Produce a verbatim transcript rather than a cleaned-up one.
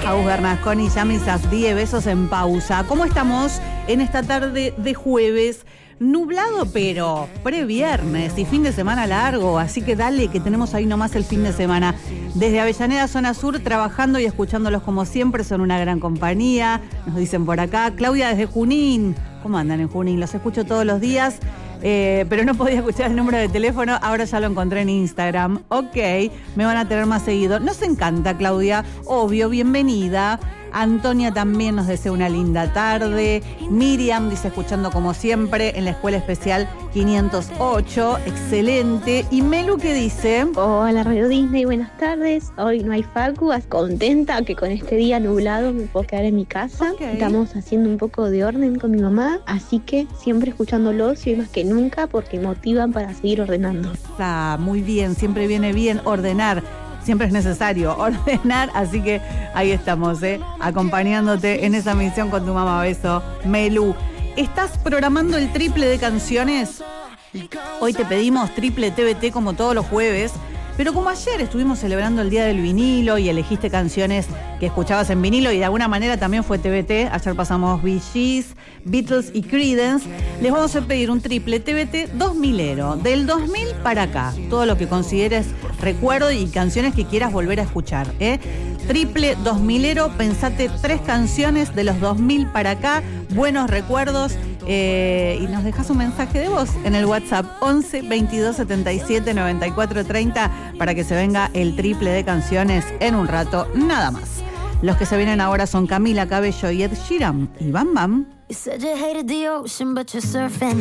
Agus Bernasconi, Yami Safdie, besos en pausa. ¿Cómo estamos en esta tarde de jueves? Nublado, pero previernes y fin de semana largo, así que dale, que tenemos ahí nomás el fin de semana. Desde Avellaneda, zona sur, trabajando y escuchándolos como siempre, son una gran compañía, nos dicen por acá. Claudia desde Junín, ¿cómo andan en Junín? Los escucho todos los días, eh, pero no podía escuchar el número de teléfono, ahora ya lo encontré en Instagram. Ok, me van a tener más seguido. Nos encanta, Claudia, obvio, bienvenida. Antonia también nos desea una linda tarde. Miriam dice, escuchando como siempre en la Escuela Especial quinientos ocho, excelente. Y Melu, ¿qué dice? Hola, Radio Disney, buenas tardes. Hoy no hay facu, contenta que con este día nublado me puedo quedar en mi casa. Okay. Estamos haciendo un poco de orden con mi mamá, así que siempre escuchándolos y hoy más que nunca porque motivan para seguir ordenando. Está muy bien, siempre viene bien ordenar. Siempre es necesario ordenar, así que ahí estamos, ¿eh? acompañándote en esa misión con tu mamá. Beso, Melu. ¿Estás programando el triple de canciones? Hoy te pedimos triple T B T como todos los jueves, pero como ayer estuvimos celebrando el Día del Vinilo y elegiste canciones que escuchabas en vinilo y de alguna manera también fue T B T, ayer pasamos Bee Gees, Beatles y Creedence, les vamos a pedir un triple T B T dos milero, del dos mil para acá, todo lo que consideres recuerdo y canciones que quieras volver a escuchar, ¿eh? Triple dos milero, pensate tres canciones de los dos mil para acá, buenos recuerdos, eh, y nos dejas un mensaje de voz en el WhatsApp once veintidós setenta y siete noventa y cuatro treinta para que se venga el triple de canciones en un rato, nada más. Los que se vienen ahora son Camila Cabello y Ed Sheeran y Bam Bam.